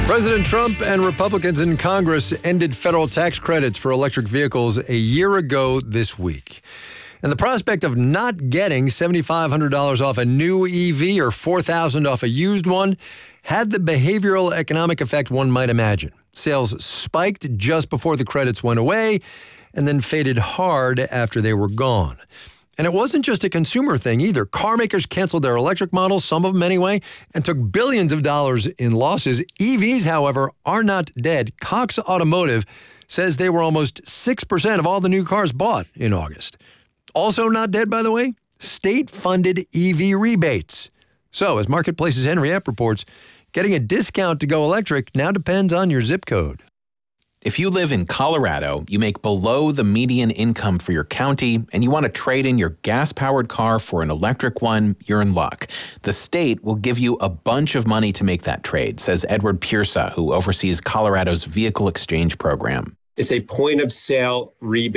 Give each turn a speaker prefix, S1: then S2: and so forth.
S1: President Trump and Republicans in Congress ended federal tax credits for electric vehicles a year ago this week. And the prospect of not getting $7,500 off a new EV or $4,000 off a used one had the behavioral economic effect one might imagine. Sales spiked just before the credits went away and then faded hard after they were gone. And it wasn't just a consumer thing either. Car makers canceled their electric models, some of them anyway, and took billions of dollars in losses. EVs, however, are not dead. Cox Automotive says they were almost 6% of all the new cars bought in August. Also not dead, by the way, state-funded EV rebates. So, as Marketplace's Henry Epp reports, getting a discount to go electric now depends on your zip code.
S2: If you live in Colorado, you make below the median income for your county, and you want to trade in your gas-powered car for an electric one, you're in luck. The state will give you a bunch of money to make that trade, says Edward Piersa, who oversees Colorado's vehicle exchange program.
S3: It's a point-of-sale rebate.